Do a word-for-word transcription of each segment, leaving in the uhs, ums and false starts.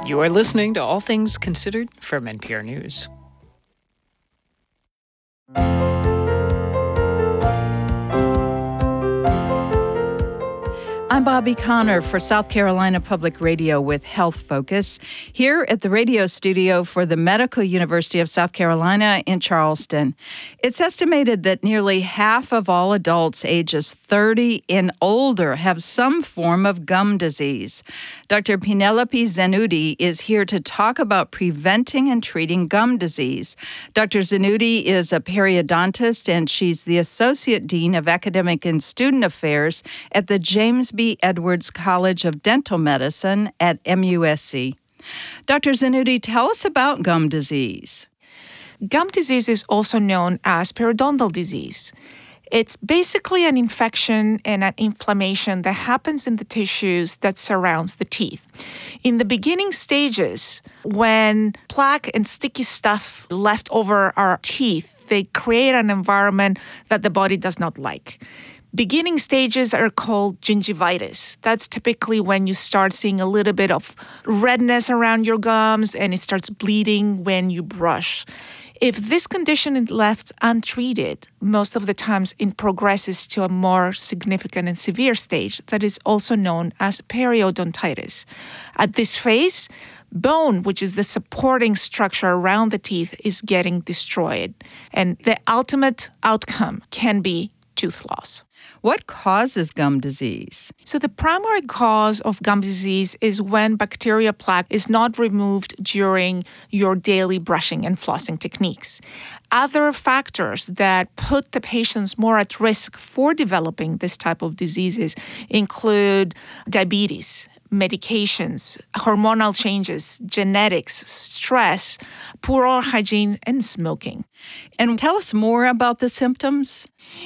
You are listening to All Things Considered from N P R News. I'm Bobby Connor for South Carolina Public Radio with Health Focus, here at the radio studio for the Medical University of South Carolina in Charleston. It's estimated that nearly half of all adults ages thirty and older have some form of gum disease. Doctor Penelope Zenuti is here to talk about preventing and treating gum disease. Doctor Zenuti is a periodontist, and she's the Associate Dean of Academic and Student Affairs at the James B. Edwards College of Dental Medicine at M U S C. Doctor Zenuti, tell us about gum disease. Gum disease is also known as periodontal disease. It's basically an infection and an inflammation that happens in the tissues that surrounds the teeth. In the beginning stages, when plaque and sticky stuff left over our teeth, they create an environment that the body does not like. Beginning stages are called gingivitis. That's typically when you start seeing a little bit of redness around your gums and it starts bleeding when you brush. If this condition is left untreated, most of the times it progresses to a more significant and severe stage that is also known as periodontitis. At this phase, bone, which is the supporting structure around the teeth, is getting destroyed, and the ultimate outcome can be tooth loss. What causes gum disease? So the primary cause of gum disease is when bacteria plaque is not removed during your daily brushing and flossing techniques. Other factors that put the patients more at risk for developing this type of diseases include diabetes, medications, hormonal changes, genetics, stress, poor oral hygiene, and smoking. And tell us more about the symptoms.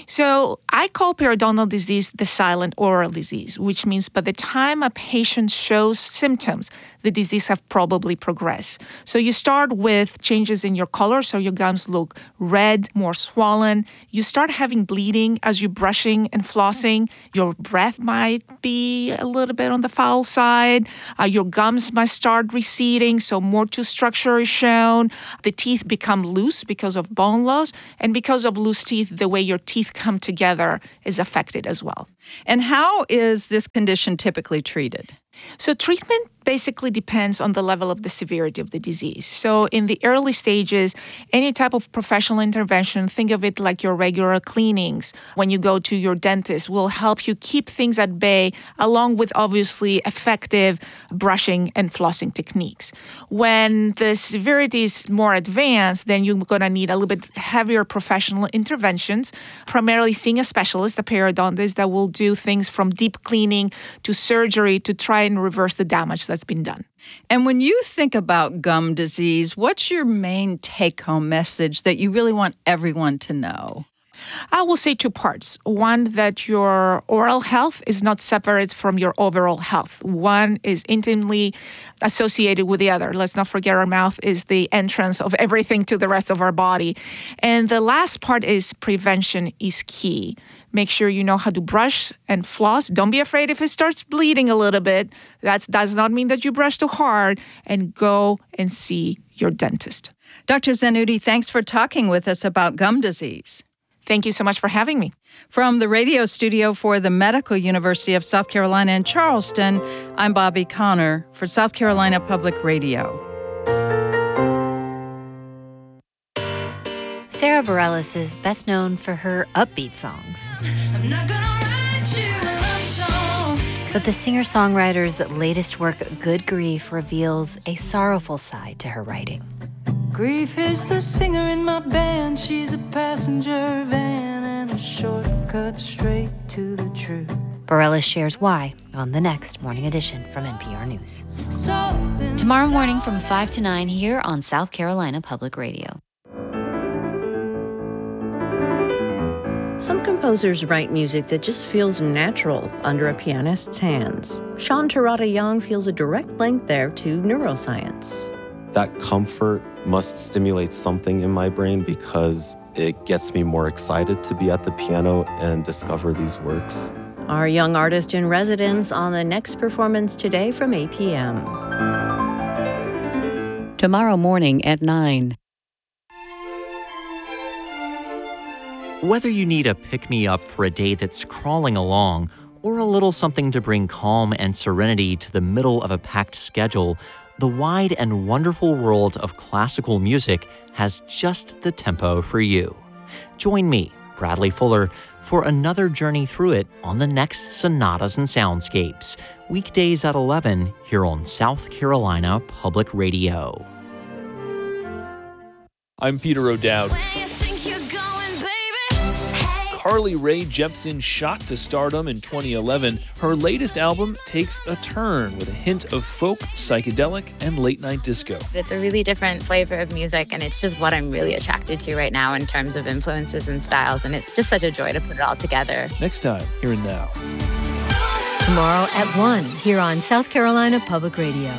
So I call periodontal disease the silent oral disease, which means by the time a patient shows symptoms, the disease have probably progressed. So you start with changes in your color, so your gums look red, more swollen. You start having bleeding as you're brushing and flossing. Your breath might be a little bit on the foul side. Uh, your gums might start receding, so more tooth structure is shown. The teeth become loose because of bone loss, and because of loose teeth, the way your teeth come together is affected as well. And how is this condition typically treated? So treatment basically depends on the level of the severity of the disease. So in the early stages, any type of professional intervention, think of it like your regular cleanings when you go to your dentist, will help you keep things at bay, along with obviously effective brushing and flossing techniques. When the severity is more advanced, then you're going to need a little bit heavier professional interventions, primarily seeing a specialist, a periodontist, that will do things from deep cleaning to surgery to try and reverse the damage that's been done. And when you think about gum disease, what's your main take-home message that you really want everyone to know? I will say two parts. One, that your oral health is not separate from your overall health. One is intimately associated with the other. Let's not forget our mouth is the entrance of everything to the rest of our body. And the last part is prevention is key. Make sure you know how to brush and floss. Don't be afraid if it starts bleeding a little bit. That does not mean that you brush too hard. And go and see your dentist. Doctor Zenuti, thanks for talking with us about gum disease. Thank you so much for having me. From the radio studio for the Medical University of South Carolina in Charleston, I'm Bobby Connor for South Carolina Public Radio. Sarah Bareilles is best known for her upbeat songs. I'm not gonna write you a love song. But the singer-songwriter's latest work, Good Grief, reveals a sorrowful side to her writing. Grief is the singer in my band. She's a passenger van and a shortcut straight to the truth. Bareilles shares why on the next Morning Edition from N P R News. Tomorrow morning from five to nine here on South Carolina Public Radio. Some composers write music that just feels natural under a pianist's hands. Sean Terada Young feels a direct link there to neuroscience. That comfort must stimulate something in my brain because it gets me more excited to be at the piano and discover these works. Our young artist in residence on the next performance today from eight p.m. tomorrow morning at nine. Whether you need a pick-me-up for a day that's crawling along, or a little something to bring calm and serenity to the middle of a packed schedule, the wide and wonderful world of classical music has just the tempo for you. Join me, Bradley Fuller, for another journey through it on the next Sonatas and Soundscapes, weekdays at eleven here on South Carolina Public Radio. I'm Peter O'Dowd. Carly Rae Jepsen shot to stardom in twenty eleven. Her latest album takes a turn with a hint of folk, psychedelic, and late-night disco. It's a really different flavor of music, and it's just what I'm really attracted to right now in terms of influences and styles, and it's just such a joy to put it all together. Next time, Here and Now. Tomorrow at one, here on South Carolina Public Radio.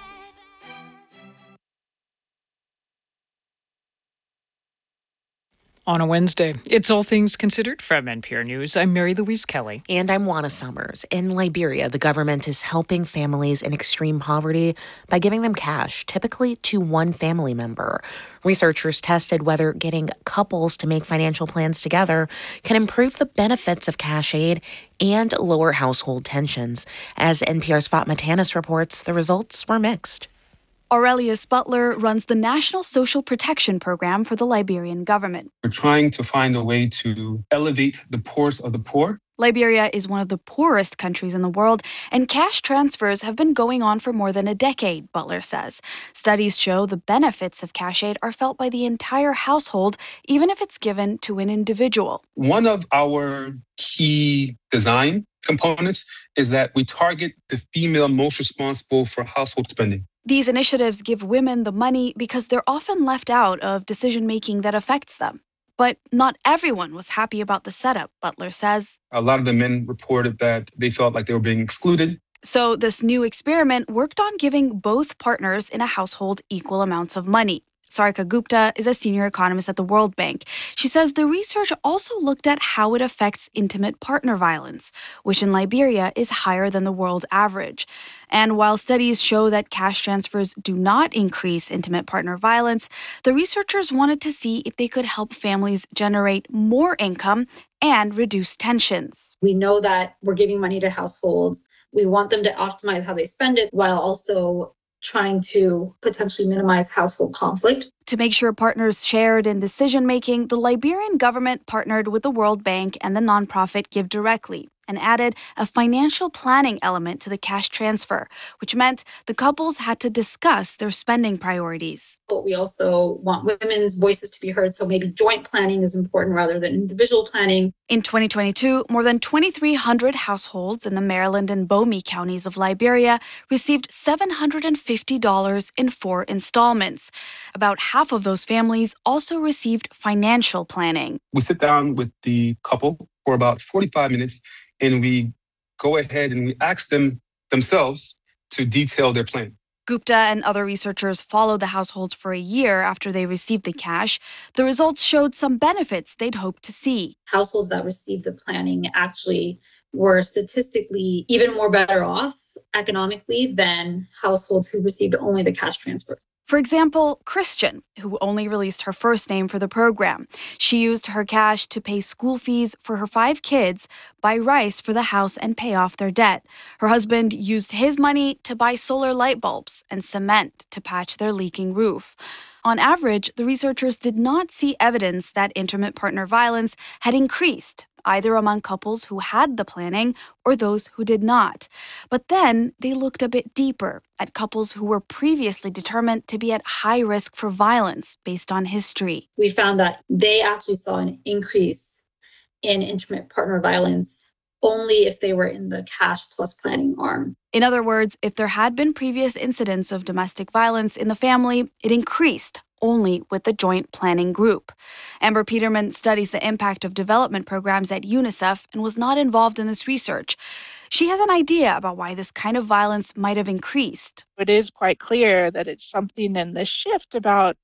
On a Wednesday, it's All Things Considered from N P R News. I'm Mary Louise Kelly. And I'm Juana Summers. In Liberia, the government is helping families in extreme poverty by giving them cash, typically to one family member. Researchers tested whether getting couples to make financial plans together can improve the benefits of cash aid and lower household tensions. As N P R's Fatma Tanis reports, the results were mixed. Aurelius Butler runs the National Social Protection Program for the Liberian government. We're trying to find a way to elevate the poorest of the poor. Liberia is one of the poorest countries in the world, and cash transfers have been going on for more than a decade, Butler says. Studies show the benefits of cash aid are felt by the entire household, even if it's given to an individual. One of our key design components is that we target the female most responsible for household spending. These initiatives give women the money because they're often left out of decision-making that affects them. But not everyone was happy about the setup, Butler says. A lot of the men reported that they felt like they were being excluded. So this new experiment worked on giving both partners in a household equal amounts of money. Sarika Gupta is a senior economist at the World Bank. She says the research also looked at how it affects intimate partner violence, which in Liberia is higher than the world average. And while studies show that cash transfers do not increase intimate partner violence, the researchers wanted to see if they could help families generate more income and reduce tensions. We know that we're giving money to households. We want them to optimize how they spend it while also trying to potentially minimize household conflict. To make sure partners shared in decision-making, the Liberian government partnered with the World Bank and the nonprofit Give Directly and added a financial planning element to the cash transfer, which meant the couples had to discuss their spending priorities. But we also want women's voices to be heard, so maybe joint planning is important rather than individual planning. In twenty twenty-two, more than twenty-three hundred households in the Maryland and Bomi counties of Liberia received seven hundred fifty dollars in four installments. About half of those families also received financial planning. We sit down with the couple for about forty-five minutes, and we go ahead and we ask them themselves to detail their plan. Gupta and other researchers followed the households for a year after they received the cash. The results showed some benefits they'd hoped to see. Households that received the planning actually were statistically even more better off economically than households who received only the cash transfer. For example, Christian, who only released her first name for the program. She used her cash to pay school fees for her five kids, buy rice for the house, and pay off their debt. Her husband used his money to buy solar light bulbs and cement to patch their leaking roof. On average, the researchers did not see evidence that intimate partner violence had increased, either among couples who had the planning or those who did not. But then they looked a bit deeper at couples who were previously determined to be at high risk for violence based on history. We found that they actually saw an increase in intimate partner violence only if they were in the cash plus planning arm. In other words, if there had been previous incidents of domestic violence in the family, it increased only with the joint planning group. Amber Peterman studies the impact of development programs at UNICEF and was not involved in this research. She has an idea about why this kind of violence might have increased. It is quite clear that it's something in the shift about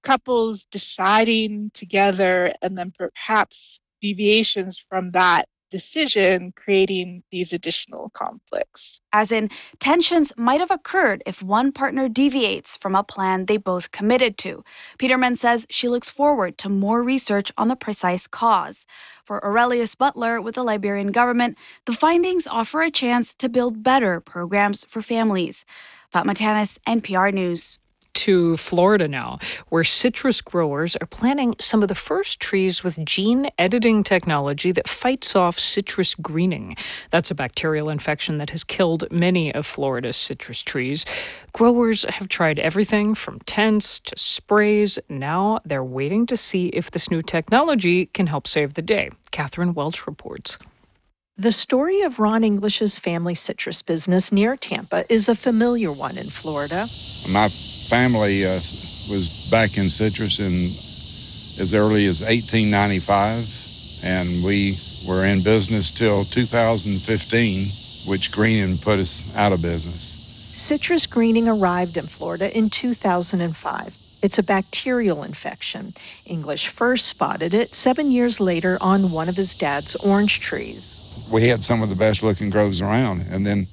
couples deciding together and then perhaps deviations from that decision, creating these additional conflicts. As in, tensions might have occurred if one partner deviates from a plan they both committed to. Peterman says she looks forward to more research on the precise cause. For Aurelius Butler with the Liberian government, the findings offer a chance to build better programs for families. Fatma Tanis, N P R News. To Florida now, where citrus growers are planting some of the first trees with gene editing technology that fights off citrus greening. That's a bacterial infection that has killed many of Florida's citrus trees. Growers have tried everything from tents to sprays. Now they're waiting to see if this new technology can help save the day. Catherine Welch reports. The story of Ron English's family citrus business near Tampa is a familiar one in Florida. My family uh, was back in citrus in as early as eighteen ninety-five, and we were in business till two thousand fifteen, which greening put us out of business. Citrus greening arrived in Florida in two thousand five. It's a bacterial infection. English first spotted it seven years later on one of his dad's orange trees. We had some of the best looking groves around, and then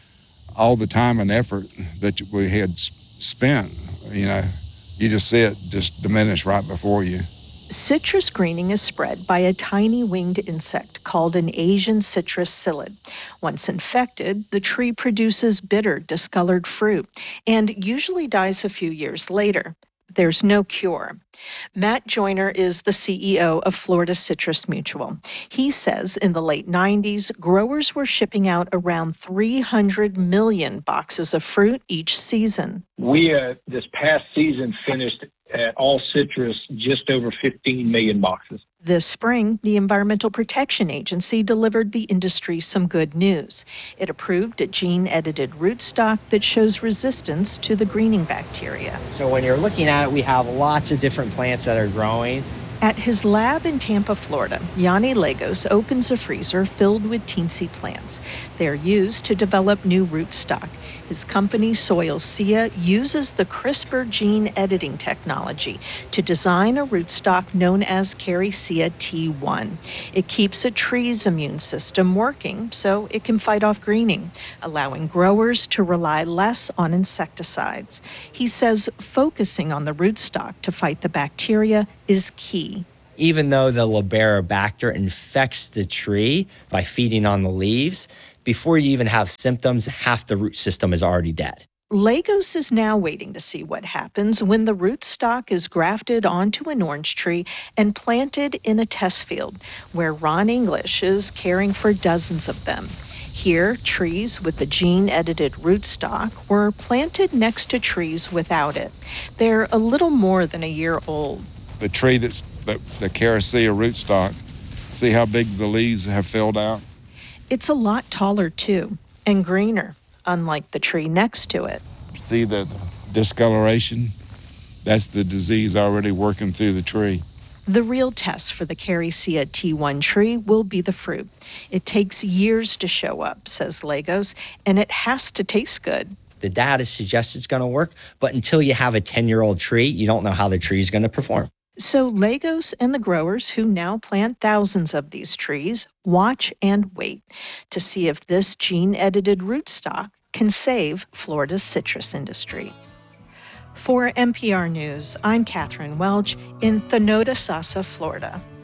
all the time and effort that we had spent, you know, you just see it just diminish right before you. Citrus greening is spread by a tiny winged insect called an Asian citrus psyllid. Once infected, the tree produces bitter, discolored fruit and usually dies a few years later. There's no cure. Matt Joyner is the C E O of Florida Citrus Mutual. He says in the late nineties, growers were shipping out around three hundred million boxes of fruit each season. We, uh, this past season, finished at all citrus just over fifteen million boxes. This spring, the Environmental Protection Agency delivered the industry some good news. It approved a gene-edited rootstock that shows resistance to the greening bacteria. So when you're looking at it, we have lots of different plants that are growing. At his lab in Tampa, Florida, Yanni Lagos opens a freezer filled with teensy plants. They're used to develop new rootstock. His company, Soilsia, uses the CRISPR gene editing technology to design a rootstock known as Caricia T one. It keeps a tree's immune system working so it can fight off greening, allowing growers to rely less on insecticides. He says focusing on the rootstock to fight the bacteria is key. Even though the Liberibacter infects the tree by feeding on the leaves, before you even have symptoms, half the root system is already dead. Lagos is now waiting to see what happens when the rootstock is grafted onto an orange tree and planted in a test field, where Ron English is caring for dozens of them. Here, trees with the gene-edited rootstock were planted next to trees without it. They're a little more than a year old. The tree that's the, the Caricia rootstock, see how big the leaves have filled out? It's a lot taller, too, and greener, unlike the tree next to it. See the discoloration? That's the disease already working through the tree. The real test for the Caricia T one tree will be the fruit. It takes years to show up, says Lagos, and it has to taste good. The data suggests it's going to work, but until you have a ten-year-old tree, you don't know how the tree is going to perform. So Lagos and the growers who now plant thousands of these trees watch and wait to see if this gene-edited rootstock can save Florida's citrus industry. For N P R News, I'm Catherine Welch in Thanodasasa, Florida.